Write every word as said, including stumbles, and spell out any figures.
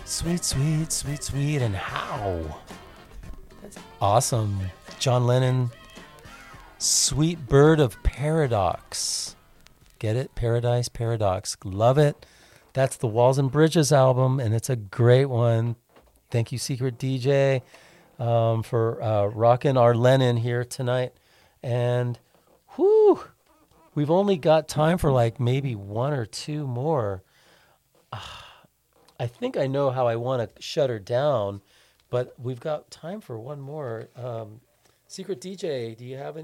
Sweet, sweet, sweet, sweet, and how? That's awesome. John Lennon, Sweet Bird of Paradox. Get it? Paradise, Paradox. Love it. That's the Walls and Bridges album, and it's a great one. Thank you, Secret D J, um, for uh, rocking our Lennon here tonight. And whew, we've only got time for like maybe one or two more. Uh, I think I know how I want to shut her down, but we've got time for one more. Um, Secret D J, do you have any?